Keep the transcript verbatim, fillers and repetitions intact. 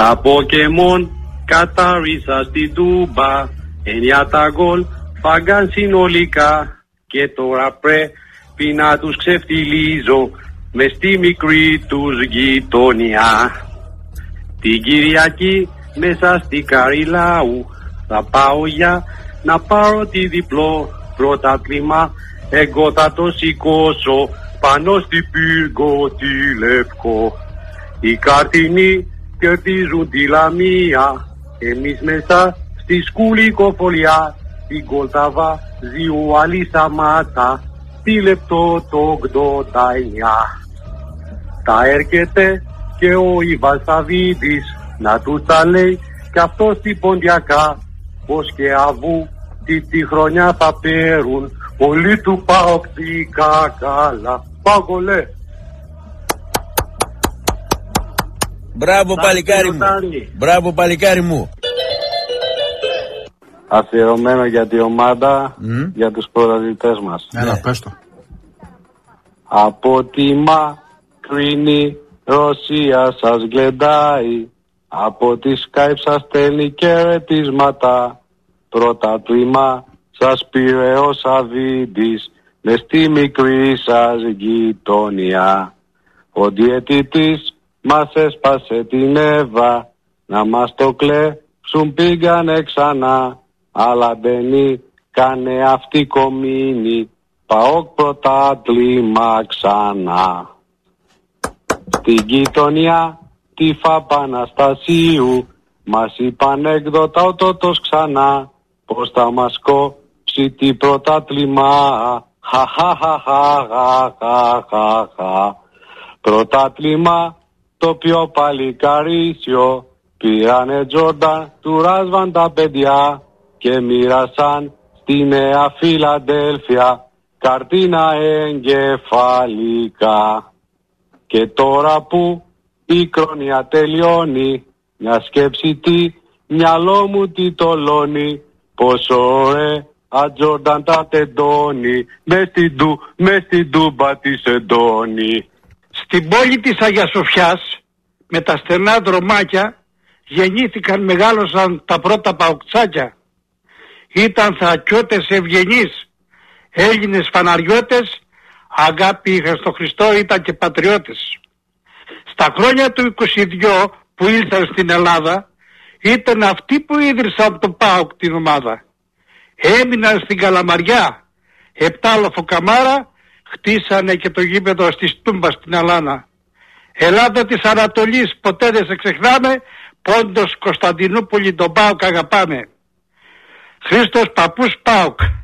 Τα Ποκεμόν κατάρισα στην Τούμπα, εννιά τα γκολ φάγκαν συνολικά και τώρα πρέπει να τους ξεφτιλίζω μες στη μικρή τους γειτονιά. Την Κυριακή μέσα στη Καριλάου θα πάω για να πάρω τη διπλό πρωτάθλημα. Εγώ θα το σηκώσω πάνω στη πύργο τη Λευκό. Οι καρτινοί κερδίζουν τη Λαμία, εμείς μέσα στη σκουλικοφολιά. Την Κολταβά ζιου άλλη Σαμάτα, τη λεπτό το ογδόντα εννιά. Τα έρχεται και ο Ιβάν Σαββίδης να τους τα λέει κι αυτό στην Ποντιακά, πως και αβού τη, τη χρονιά θα παίρουν όλοι του παοκτικά καλά. Πάγολε! Μπράβο παλικάρι μου. Μπράβο παλικάρι μου. Αφιερωμένο για τη ομάδα, mm. για τους πρωταθλητές μας. Έλα, πες το. Από τη μακρινή Ρωσία σας γλεντάει, από τη Skype σας στέλνει χαιρετίσματα. Πρωτάθλημα σας πήρε ο Σαββίδης μες στη μικρή σας γειτονιά. Ο διαιτητής μας έσπασε την Εύα, να μας το κλέψουν πήγανε ξανά. Αλλά μπαίνει κάνε αυτή κομίνη, ΠΑΟΚ πρωτάθλημα ξανά. Στην γειτονιά τη Φαπαναστασίου μας είπαν έκδοτα ο τότος ξανά, πως θα μας κόψει τι πρωτάθλημα. Χαχαχαχαχαχαχαχα. Πρωτάθλημα το πιο παλικαρίσιο, πήρανε Τζόρνταν του Ράσβαν τα παιδιά και μοίρασαν στη Νέα Φιλαδέλφια καρτίνα εγκεφαλικά. Και τώρα που η χρονιά τελειώνει, μια σκέψη τι μυαλό μου τι τολώνει, πόσο ωραία Τζόρνταν τα τεντώνει μες στην του, μες στην Τούμπα της εντώνει. Στην πόλη της Αγίας Σοφιάς με τα στενά δρομάκια γεννήθηκαν, μεγάλωσαν τα πρώτα παοκτσάκια. Ήταν θακιώτες ευγενείς, Έλληνες φαναριώτες, αγάπη είχαν στο Χριστό, ήταν και πατριώτες. Στα χρόνια του είκοσι δύο που ήλθαν στην Ελλάδα, ήταν αυτοί που ίδρυσαν το ΠΑΟΚ την ομάδα. Έμειναν στην Καλαμαριά, επτάλοφο καμάρα, χτίσανε και το γήπεδο στη Τούμπα στην Αλάνα. Ελλάδα της Ανατολής, ποτέ δεν σε ξεχνάμε, Πόντος Κωνσταντινούπολη τον ΠΑΟΚ αγαπάμε. Χρήστος Παππούς ΠΑΟΚ.